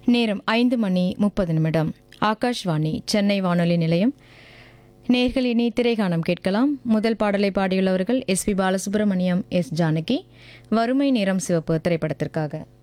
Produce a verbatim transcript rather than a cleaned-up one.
நேரம் ஐந்து மணி முப்பது நிமிடம். ஆகாஷ்வாணி சென்னை வானொலி நிலையம். நேர்கள் இனி திரைகாணம் கேட்கலாம். முதல் பாடலை பாடியுள்ளவர்கள் S B Balasubramaniam, S Janaki. வறுமை நிறம் சிவப்பு திரைப்படத்திற்காக.